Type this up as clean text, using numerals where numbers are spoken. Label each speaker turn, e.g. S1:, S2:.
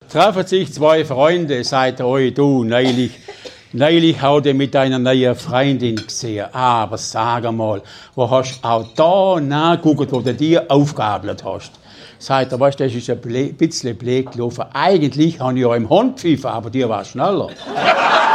S1: treffen sich zwei Freunde, sagt er, oi du, neulich habe ich mit einer neuen Freundin gesehen. Aber sag mal, wo hast du auch da nachgeguckt, wo du die aufgabelt hast? Sagt er, weißt du, das ist ein bisschen blöd gelaufen. Eigentlich habe ich ja im Hund gepfiffen, aber die war schneller.